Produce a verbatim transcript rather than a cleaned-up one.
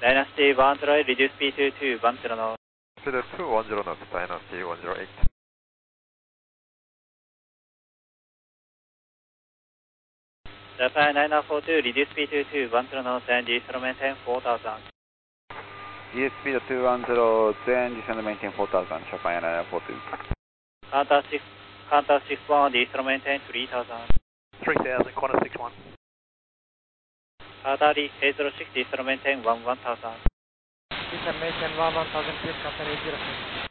Dynasty one zero eight, reduce speed to two one zero knots. Speed two one zero knots, Dynasty one zero eight. Japan nine four two, reduce speed to two one zero knots and descend maintain four thousand. D S speed two one zero, then descend maintain four thousand, Japan nine four two. Counter six, counter six one, descend maintain three thousand. three thousand, Qantas six one. Counter eight zero six, descend maintain one one thousand. Descend maintain one one thousand, please, Captain eight zero six.